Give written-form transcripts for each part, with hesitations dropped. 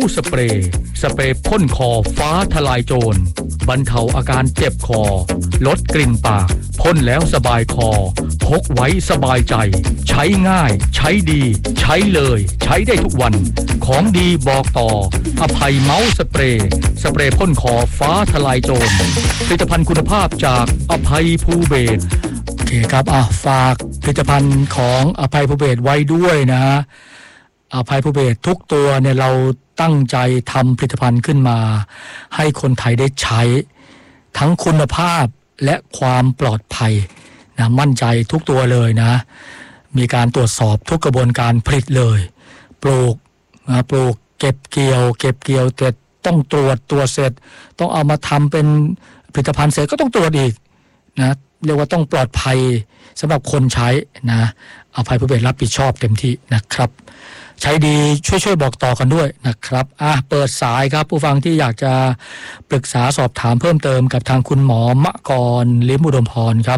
สเปรย์พ่นคอฟ้าทลายโจรบรรเทาอาการเจ็บคอลดกลิ่นปากพ่นแล้วสบายคอพกไว้สบายใจใช้ง่ายใช้ดีใช้เลยใช้ได้ทุกวันของดีบอกต่ออภัยเมาส์สเปรย์พ่นคอฟ้าทลายโจรผลิตภัณฑ์คุณภาพจากอภัยภูเบศรโอเคครับฝากผลิตภัณฑ์ของอภัยภูเบศรไว้ด้วยนะอภัยภูเบศรทุกตัวเนี่ยเราตั้งใจทำผลิตภัณฑ์ขึ้นมาให้คนไทยได้ใช้ทั้งคุณภาพและความปลอดภัยนะมั่นใจทุกตัวเลยนะมีการตรวจสอบทุกกระบวนการผลิตเลยปลูกเก็บเกี่ยวแต่ต้องตรวจเสร็จต้องเอามาทำเป็นผลิตภัณฑ์เสร็จก็ต้องตรวจอีกนะเรียกว่าต้องปลอดภัยสำหรับคนใช้นะอภัยภูเบศรรับผิดชอบเต็มที่นะครับใช้ดีช่วยบอกต่อกันด้วยนะครับเปิดสายครับผู้ฟังที่อยากจะปรึกษาสอบถามเพิ่มเติมกับทางคุณหมอมกรลิ้มอุดมพรครับ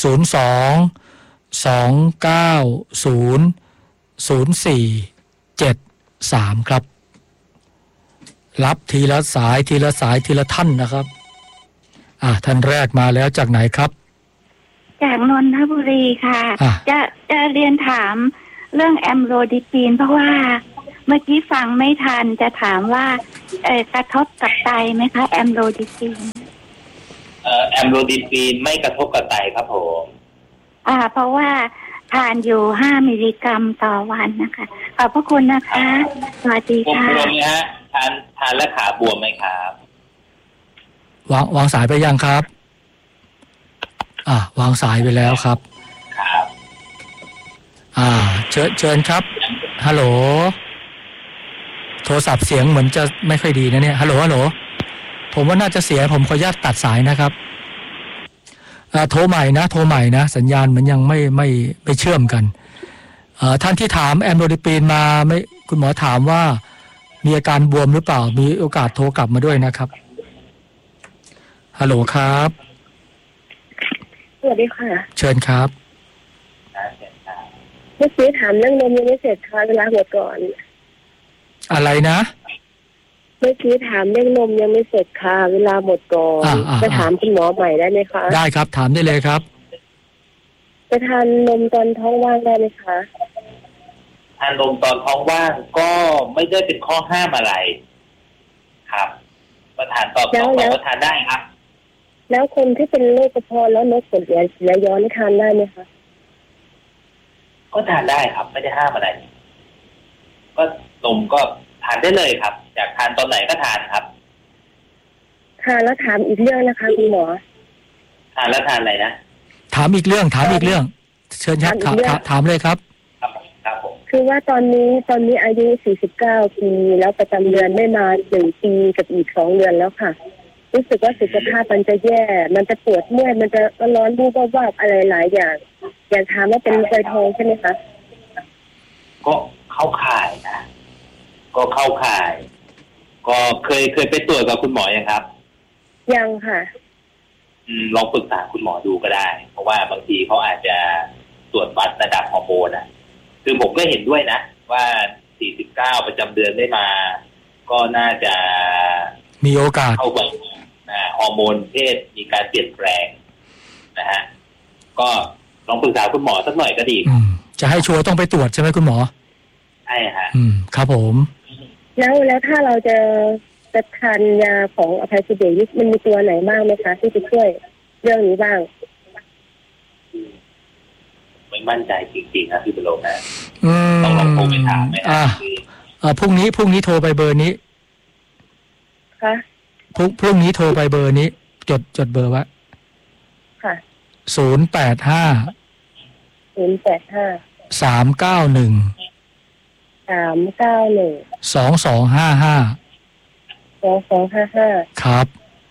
02-290-0473ครับรับทีละสายทีละท่านนะครับท่านแรกมาแล้วจากไหนครับจากนนทบุรีค่ะจะเรียนถามเรื่องแอมโลดิปีนเพราะว่าเมื่อกี้ฟังไม่ทันจะถามว่ากระทบกับไตไหมคะแอมโลดิปีนแอมโลดิปีนไม่กระทบกับไตครับผมเพราะว่าทานอยู่5 มิลลิกรัมต่อวันนะคะขอบพระคุณนะคะสวัสดีค่ะบวมไหมฮะทานแล้วขาบวมไหมครับวางสายไปยังครับวางสายไปแล้วครับครับเชิญครับฮัลโหลโทรศัพท์เสียงเหมือนจะไม่ค่อยดีนะเนี่ยฮัลโหลผมว่าน่าจะเสียผมขออนุญาตตัดสายนะครับโทรใหม่นะสัญญาณมันยังไม่เชื่อมกันท่านที่ถามแอมโลดิปีนมาไม่คุณหมอถามว่ามีอาการบวมหรือเปล่ามีโอกาสโทรกลับมาด้วยนะครับฮัลโหลครับสวัสดีค่ะเชิญครับเมื่อกี้ถามเรื่องนมยังไม่เสร็จค่ะเวลาหมดก่อนอะไรนะเมื่อกี้ถามเรื่องนมยังไม่เสร็จค่ะเวลาหมดก่อนจะถามคุณหมอใหม่ได้ไหมคะได้ครับถามได้เลยครับจะทานนมตอนท้องว่างได้ไหมคะทานนมตอนท้องว่างก็ไม่ได้เป็นข้อห้ามอะไรครับประทานตอบว่าทานได้ครับแล้วคนที่เป็นโรคกระเพาะแล้วนกขดและย้อนทานได้ไหมคะก็ทานได้ครับไม่ได้ห้ามอะไรก็นมก็ทานได้เลยครับอยากทานตอนไหนก็ทานครับทานแล้วถามอีกเรื่องนะคะคุณหมอทานแล้วทานอะไรนะถามอีกเรื่องเชิญครับถามเลยครับครับผมคือว่าตอนนี้อายุ49 ปีแล้วประจำเดือนไม่มา1 ปีกับอีก2 เดือนแล้วค่ะรู้สึกว่าสุขภาพมันจะแย่มันจะปวดเมื่อยมันจะร้อนวูบวาบอะไรหลายอย่างอยากถามว่าเป็นไตทองใช่ไหมคะก็เข้าข่ายนะก็เข้าข่ายก็เคยไปตรวจกับคุณหมอยังครับยังค่ะลองปรึกษาคุณหมอดูก็ได้เพราะว่าบางทีเขาอาจจะตรวจวัดระดับฮอร์โมนคือผมก็เห็นด้วยนะว่า49ประจำเดือนไม่มาก็น่าจะมีโอกาสเข้าไปฮอร์โมนเพศมีการเปลี่ยนแปลงนะฮะก็ลองปรึกษาคุณหมอสักหน่อยก็ดีจะให้ชัวร์ต้องไปตรวจใช่ไหมคุณหมอใช่ฮะครับผมแล้วถ้าเราจะทานยาของอภัยภูเบศรมันมีตัวไหนบ้างไหมคะที่จะช่วยเรื่องนี้บ้างไม่มั่นใจจริงๆนะพี่ประโลมนะต้องลองโทรไปถามไหมพรุ่งนี้โทรไปเบอร์นี้ค่ะพรุ่งนี้โทรไปเบอร์นี้จดเบอร์ไว้ค่ะ 085 391 2255 ครับ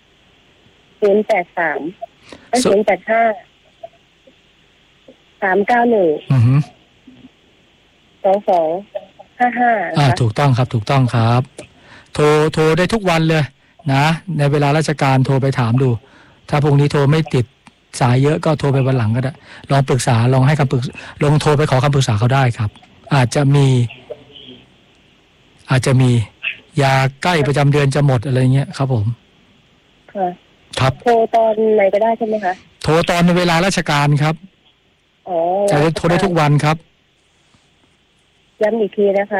083 ถูกต้องครับโทรได้ทุกวันเลยนะในเวลาราชการโทรไปถามดูถ้าพรุ่งนี้โทรไม่ติดสายเยอะก็โทรไปวันหลังก็ได้ลองปรึกษาลองให้คำปรึกษาลองโทรไปขอคำปรึกษาเขาได้ครับอาจจะมียาใกล้ประจำเดือนจะหมดอะไรเงี้ยครับผมค่ะครับโทรตอนไหนก็ได้ใช่ไหมคะโทรตอนเวลาราชการครับจะโทรได้ทุกวันครับย้ำอีกทีนะคะ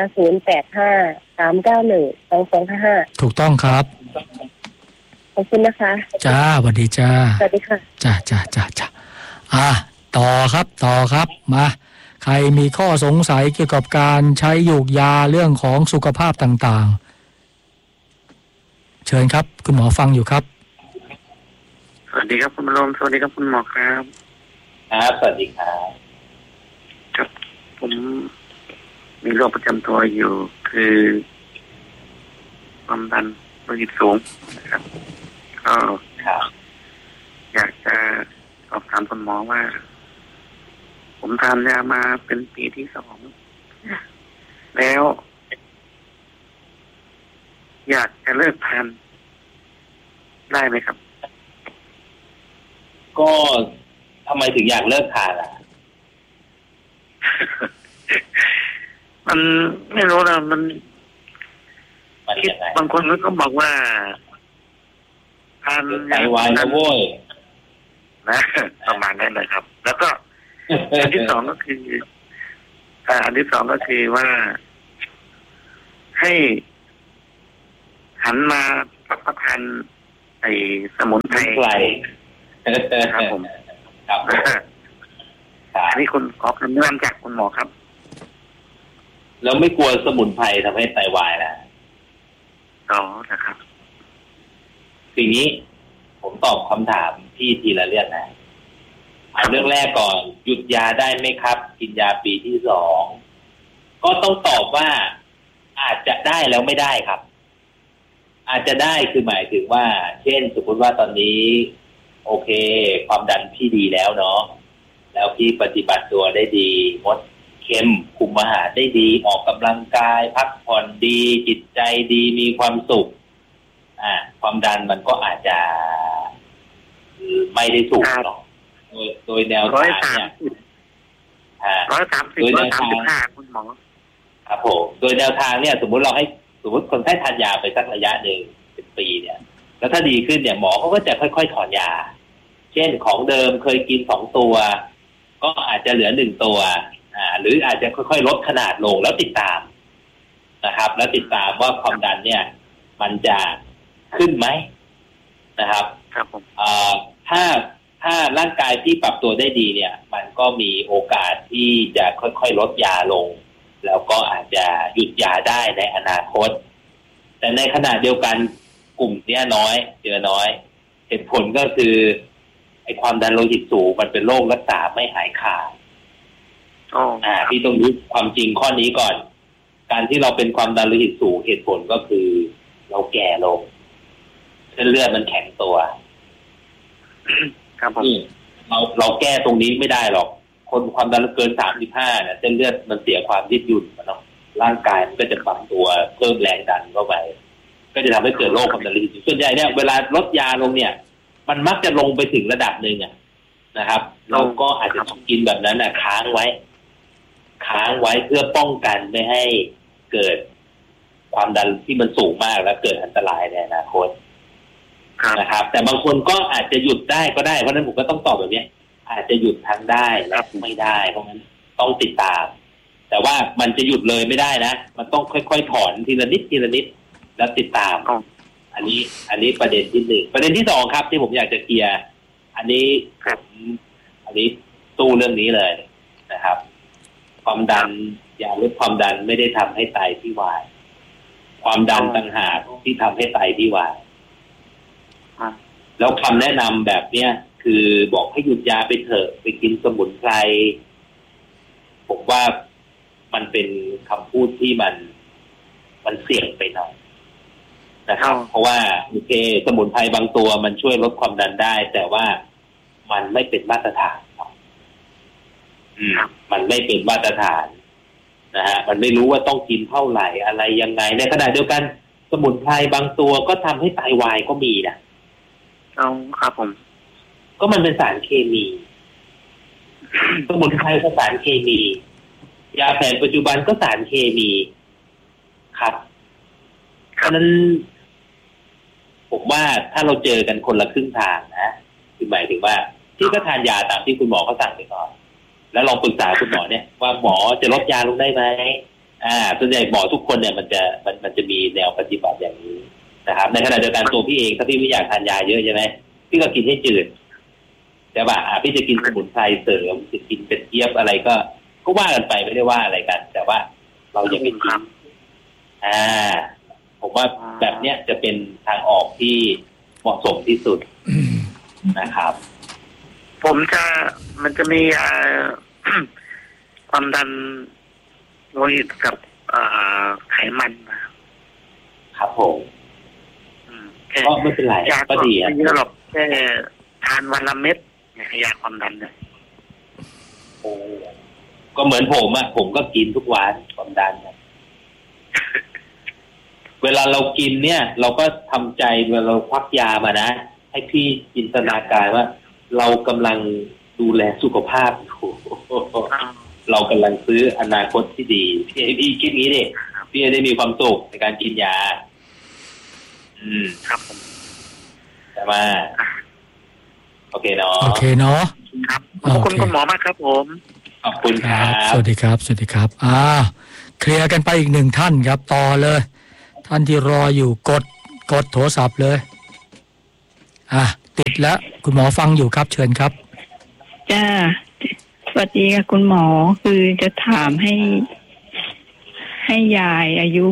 0853912255 ถูกต้องครับขอบคุณนะคะจ้าสวัสดีจ้าสวัสดีค่ะจ้าต่อครับมาใครมีข้อสงสัยเกี่ยวกับการใช้ยูกยาเรื่องของสุขภาพต่างๆเชิญครับคุณหมอฟังอยู่ครับสวัสดีครับคุณบรมสวัสดีครับคุณหมอครับสวัสดีครับครับผมมีโรคประจำตัวอยู่คือความดันโลหิตสูงนะครับก็อยากจะสอบถามคุณหมอว่าผมทานยามาเป็นปีที่2แล้วอยากจะเลิกทานได้ไหมครับก็ทำไมถึงอยากเลิกทานล่ะมันไม่รู้นะมันคิดบางคนก็บอกว่าทานไตวายนะโว้ยนะประมาณนั้นเลยครับ แล้วก็อันที่สองก็คือว่าให้หันมารับประทานไอ้สมุนไพรครับผมครับอันนี้คุณขอคำแนะนำจากคุณหมอครับแล้วไม่กลัวสมุนไพรทำให้ไตวายนะนะครับทีนี้ผมตอบคำถามพี่ทีละเรื่องนะเอาเรื่องแรกก่อนหยุดยาได้ไหมครับกินยาปีที่2ก็ต้องตอบว่าอาจจะได้แล้วไม่ได้ครับอาจจะได้คือหมายถึงว่าเช่นสมมติว่าตอนนี้โอเคความดันพี่ดีแล้วเนาะแล้วพี่ปฏิบัติตัวได้ดีงดเค็มคุมอาหารได้ดีออกกำลังกายพักผ่อนดีจิตใจดีมีความสุขความดันมันก็อาจจะไม่ได้สูงหรอกโดยแนวทางเนี่ย 130 135คุณหมอครับผมโดยแนวทางเนี่ยสมมติคนไข้ทานยาไปสักระยะหนึ่งเป็นปีเนี่ยแล้วถ้าดีขึ้นเนี่ยหมอเขาก็จะค่อยๆถอนยาเช่นของเดิมเคยกิน2ตัวก็อาจจะเหลือ1ตัวหรืออาจจะค่อยๆลดขนาดลงแล้วติดตามนะครับแล้วติดตามว่าความดันเนี่ยมันจะขึ้นไหมนะครับครับผมถ้าร่างกายที่ปรับตัวได้ดีเนี่ยมันก็มีโอกาสที่จะค่อยๆลดยาลงแล้วก็อาจจะหยุดยาได้ในอนาคตแต่ในขณะเดียวกันกลุ่มเนี้ยเจอน้อยเหตุผลก็คือไอ้ความดันโลหิตสูงมันเป็นโรครักษาไม่หายขาดพี่ต้องรู้ความจริงข้อนี้ก่อนการที่เราเป็นความดันโลหิตสูงเหตุผลก็คือเราแก่ลงเส้นเลือดมันแข็งตัวครับผมเราแก้ตรงนี้ไม่ได้หรอกคนความดันเกิน35เนี่ยเส้นเลือดมันเสียความยืดหยุ่นเนาะร่างกายมันก็จะปรับตัวเพิ่มแรงดันเข้าไปก็จะทำให้เกิดโรคความดันโลหิตสูงส่วนใหญ่เนี่ยเวลาลดยาลงเนี่ยมันมักจะลงไปถึงระดับนึงนะครับเราก็อาจจะต้องกินแบบนั้นค้างไว้เพื่อป้องกันไม่ให้เกิดความดันที่มันสูงมากและเกิดอันตรายในอนาคตนะครับแต่บางคนก็อาจจะหยุดได้ก็ได้เพราะนั้นผมก็ต้องตอบแบบนี้อาจจะหยุดทางได้และไม่ได้เพราะงั้นต้องติดตามแต่ว่ามันจะหยุดเลยไม่ได้นะมันต้องค่อยๆถอนทีละนิดแล้วติดตามอันนี้ประเด็นที่1ประเด็นที่2ครับที่ผมอยากจะเคลียร์อันนี้ตู้เรื่องนี้เลยนะครับความดันยาลดความดันไม่ได้ทำให้ไตที่วายความดันต่างหากที่ทำให้ไตที่วายแล้วคำแนะนำแบบเนี้ยคือบอกให้หยุดยาไปเถอะไปกินสมุนไพรผมว่ามันเป็นคำพูดที่มันเสี่ยงไปหน่อยนะครับเพราะว่าโอเคสมุนไพรบางตัวมันช่วยลดความดันได้แต่ว่ามันไม่เป็นมาตรฐานมันไม่เป็นมาตรฐานนะฮะมันไม่รู้ว่าต้องกินเท่าไหร่อะไรยังไงในขณะเดียวกันสมุนไพรบางตัวก็ทำให้ไตวายก็มีครับผมก็มันเป็นสารเคมีสมุนไพรก็สารเคมียาแผนปัจจุบันก็สารเคมีครับเพราะนั้นผมว่าถ้าเราเจอกันคนละครึ่งทางนะคือหมายถึงว่าที่ก็ทานยาตามที่คุณหมอเขาสั่งไปก่อนแล้วลองปรึกษาคุณหมอเนี่ยว่าหมอจะลดยาลงได้ไหมส่วนใหญ่หมอทุกคนเนี่ยมันจะมีแนวปฏิบัติอย่างนี้นะครับในขณะเดียวกันตัวพี่เองถ้าพี่ไม่อยากทานยาเยอะใช่ไหมพี่ก็กินให้จืดแต่ว่าพี่จะกินสมุนไพรเสริมจะกินเป็นเจี๊ยบอะไรก็ว่ากันไปไม่ได้ว่าอะไรกันแต่ว่าเราอย่าไปกินผมว่าแบบเนี้ยจะเป็นทางออกที่เหมาะสมที่สุดนะครับมันจะมีความดันโลหิตกับไขมันครับผมก็ไม่เป็นไรก็ดีไม่เยอะหรอกแค่ทานวันละเม็ดยาความดันเนี่ยก็เหมือนผมก็กินทุกวันความดันเวลาเรากินเนี่ยเราก็ทำใจเวลาเราควักยามานะให้พี่จินตนาการว่าเรากำลังดูแลสุขภาพเรากำลังซื้ออนาคตที่ดีพี่คิดงี้ดิพี่จะได้มีความสุขในการกินยาครับผมแต่ว่าโอเคเนาะครับขอบคุณคุณหมอมากครับผมขอบคุณครับสวัสดีครับเคลียร์กันไปอีกหนึ่งท่านครับต่อเลยท่านที่รออยู่กดโทรศัพท์เลยติดแล้วคุณหมอฟังอยู่ครับเชิญครับจ้าสวัสดีค่ะคุณหมอคือจะถามให้ยายอายุ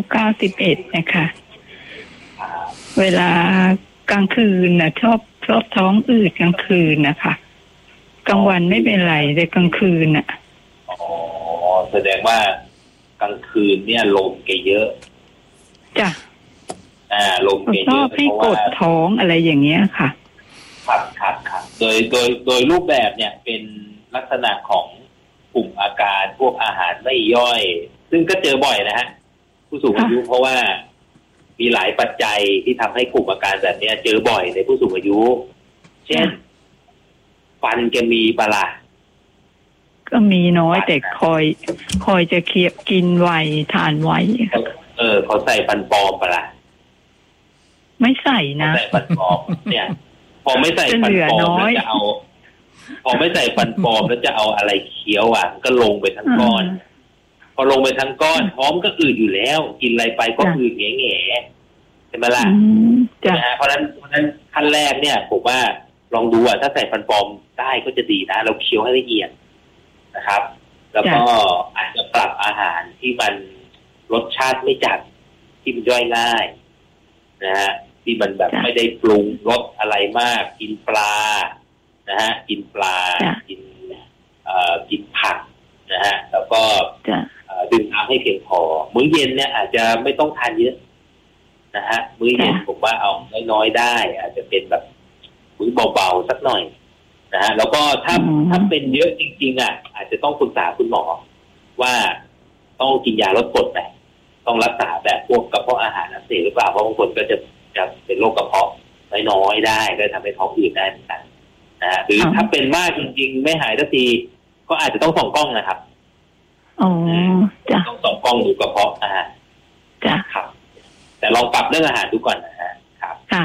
91นะคะเวลากลางคืนน่ะชอบท้องอืดกลางคืนนะคะกลางวันไม่เป็นไรแต่กลางคืนน่ะแสดงว่ากลางคืนเนี่ยลมแกเยอะจ้ะลมแกเยอะชอบให้กดท้องอะไรอย่างเงี้ยค่ะครับโดยรูปแบบเนี่ยเป็นลักษณะของกลุ่มอาการพวกอาหารไม่ย่อยซึ่งก็เจอบ่อยนะฮะผู้สูงอายุเพราะว่ามีหลายปัจจัยที่ทำให้กลุ่มอาการแบบนี้เจอบ่อยในผู้สูงอายุเช่นฟันแกมีปะล่ะก็มีน้อยแต่คอยจะเคี้ยวกินไวทานไวเขาใส่ฟันปลอมปะล่ะไม่ใส่นะใส่ฟันปลอมเนี่ยพอไม่ใส่ฟันปลอมแล้วจะเอาพอไม่ใส่ฟันปลอมแล้วจะเอาอะไรเคี้ยวก็ลงไปทั้งก้อนพอลงไปทั้งก้อนท้องก็อืดอยู่แล้วกินอะไรไปก็อืดแง่ๆใช่ไหมล่ะเพราะฉะนั้นขั้นแรกเนี่ยผมว่าลองดูถ้าใส่ฟันปลอมได้ก็จะดีนะเราเคี้ยวให้ละเอียดนะครับแล้วก็อาจจะปรับอาหารที่มันรสชาติไม่จัดที่มันย่อยง่ายนะฮะที่มันแบบไม่ได้ปรุงรสอะไรมากกินปลานะฮะกินปลากินผักนะฮะแล้วก็ดื่มน้ำให้เพียงพอมื้อเย็นเนี่ยอาจจะไม่ต้องทานเยอะนะฮะมื้อเย็นผมว่าเอาน้อยๆได้อาจจะเป็นแบบมื้อเบาๆสักหน่อยนะฮะแล้วก็ถ้าเป็นเยอะจริงๆอาจจะต้องปรึกษาคุณหมอว่าต้องกินยาลดกรดไหมต้องรักษาแบบพวกกระเพาะอาหารอักเสบหรือเปล่าเพราะบางคนก็จะเป็นโรคกระเพาะน้อยๆได้ก็ทำให้ท้องอืดได้เหมือนกันนะหรือถ้าเป็นมากจริงๆไม่หายสักทีก็อาจจะต้องส่องกล้องนะครับจ้ะต้องส่องกล้องดูกระเพาะจ้ะครับแต่ลองปรับเรื่องอาหารดูก่อนนะฮะครับค่ะ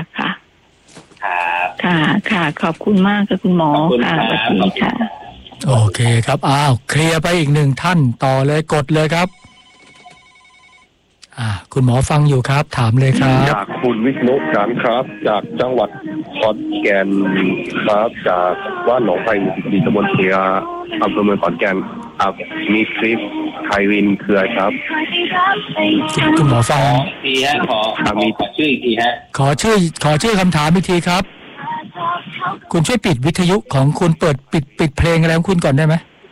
ค่ะขอบคุณมากค่ะคุณหมอค่ะสวัสดีค่ะโอเคครับเคลียร์ไปอีกหนึ่งท่านต่อเลยกดเลยครับคุณหมอฟังอยู่ครับถามเลยครับจากคุณวิษณุการครับจากจังหวัดขอนแก่นครับจากว่านหนองไผ่หมู่14ตำบลเสียอำเภอเมืองขอนแก่นมีคลิปไทวินเครือครับคุณหมอฟังทีฮะขอชื่ออีกทีฮะขอชื่อคำถามอีกทีครับคุณช่วยปิดวิทยุของคุณปิดเพลงอะไรของคุณก่อนได้ไหม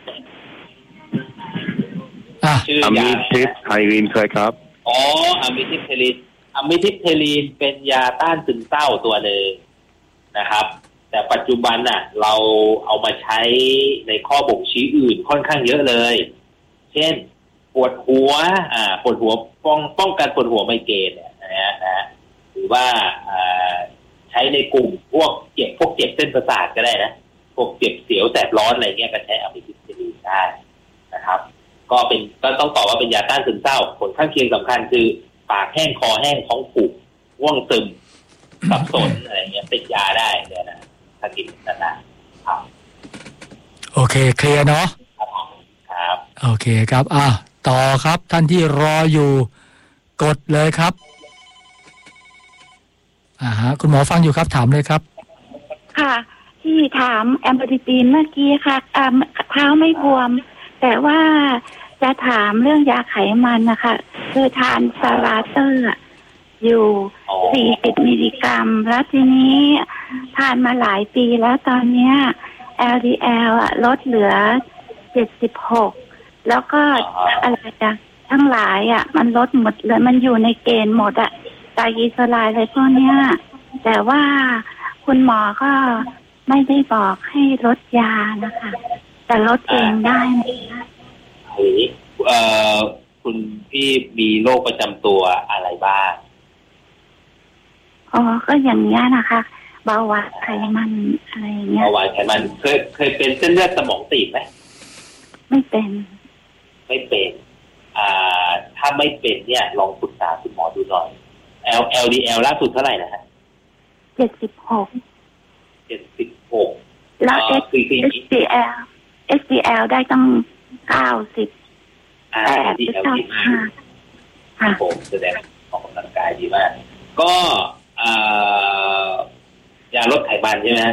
มีคลิปไทวินเครือครับอะมิทิปเทลีนเป็นยาต้านซึมเศร้าตัวหนึ่งนะครับแต่ปัจจุบันเราเอามาใช้ในข้อบ่งชี้อื่นค่อนข้างเยอะเลยเช่นปวดหัวป้องกันปวดหัวไมเกรนเนี่ยนะหรือว่าใช้ในกลุ่มพวกเจ็บเส้นประสาทก็ได้นะพวกเจ็บเสียวแสบร้อนอะไรเงี้ยก็ใช้อะมิทิปเทลีนได้นะครับก็ต้องตอบว่าเป็นยาต้านซึมเศร้าผลข้างเคียงสำคัญคือปากแห้งคอแห้งท้องผูกง่วงซึมสับสนอะไรเงี้ยติดยาได้เนี่ยนะถ้ากินนานๆครับโอเคเคลียร์เนาะครับโอเคครับต่อครับท่านที่รออยู่กดเลยครับคุณหมอฟังอยู่ครับถามเลยครับค่ะที่ถามแอมโลดิปีนเมื่อกี้ค่ะเท้าไม่บวมแต่ว่าจะถามเรื่องยาไขมันนะคะคือทานซาลาเตอร์อยู่40 มิลลิกรัมแล้วทีนี้ทานมาหลายปีแล้วตอนเนี้ย LDL ลดเหลือ76แล้วก็อะไรทั้งหลายมันลดหมดเลยมันอยู่ในเกณฑ์หมดไตรกลีเซอไรด์อะไรพวกเนี้ยแต่ว่าคุณหมอก็ไม่ได้บอกให้ลดยานะคะแต่ลดเองได้ไหมคะคุณพี่มีโรคประจำตัวอะไรบ้างก็อย่างเงี้ยนะคะเบาหวานไขมันอะไรเงี้ยเบาหวานไขมันเคยเป็นเส้นเลือดสมองตีบไหมไม่เป็นถ้าไม่เป็นเนี่ยลองปรึกษาคุณหมอดูหน่อย LDL ล่าสุดเท่าไหร่นะฮะ 76แล้ว HDL ได้ตั้ง90 ค่ะผมแสดงออกกำลังกายดีมากก็ยาลดไขมันใช่ไหม